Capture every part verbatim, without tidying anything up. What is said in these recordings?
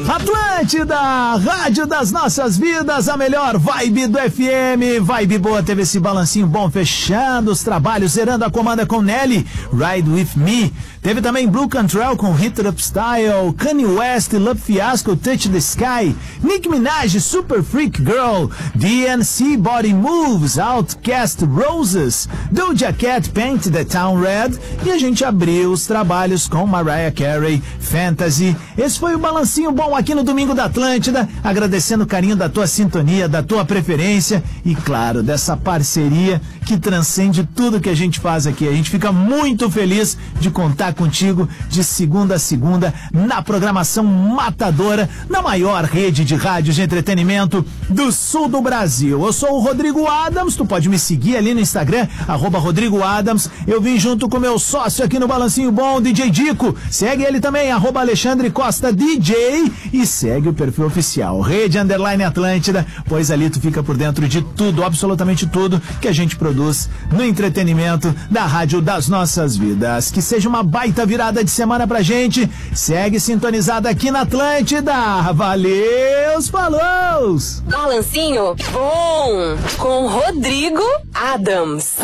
Atlântida, rádio das nossas vidas, a melhor vibe do F M, vibe boa, teve esse balancinho bom, fechando os trabalhos, zerando a comanda com Nelly, Ride With Me, teve também Blue Cantrell com Hit It Up Style, Kanye West, Love Fiasco, Touch the Sky, Nicki Minaj, Super Freak Girl, D N C, Body Moves, Outkast, Roses, Doja Cat, Paint the Town Red, e a gente abriu os trabalhos com Mariah Carey, Fantasy. Esse foi o balancinho bom aqui no Domingo da Atlântida, agradecendo o carinho da tua sintonia, da tua preferência e, claro, dessa parceria que transcende tudo que a gente faz aqui. A gente fica muito feliz de contar contigo de segunda a segunda na programação matadora, na maior rede de rádios de entretenimento do sul do Brasil. Eu sou o Rodrigo Adams, tu pode me seguir ali no Instagram, arroba Rodrigo Adams. Eu vim junto com meu sócio aqui no Balancinho Bom, D J Dico. Segue ele também, arroba Alexandre Costa D J, e segue o perfil oficial Rede Underline Atlântida, pois ali tu fica por dentro de tudo, absolutamente tudo que a gente produz no entretenimento da rádio das nossas vidas. Que seja uma baita virada de semana pra gente. Segue sintonizado aqui na Atlântida. Valeu, falou! Balancinho Bom com Rodrigo Adams.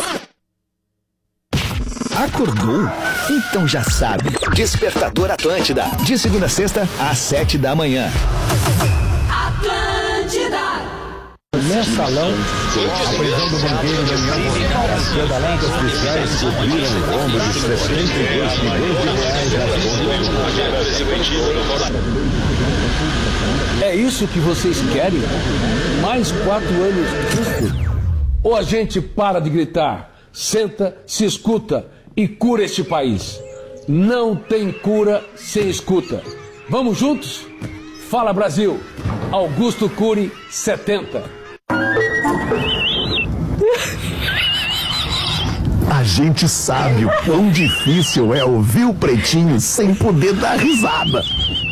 Acordou? Então já sabe. Despertador Atlântida. De segunda a sexta, às sete da manhã. Atlântida. Mensalão, a prisão do banqueiro Daniel, as pedaladas policiais cobriram o rombo de sessenta e dois milhões de reais. É isso que vocês querem? Mais quatro anos disso? Ou a gente para de gritar, senta, se escuta e cura este país? Não tem cura sem escuta. Vamos juntos? Fala Brasil! Augusto Cury, setenta. A gente sabe o quão difícil é ouvir o Pretinho sem poder dar risada.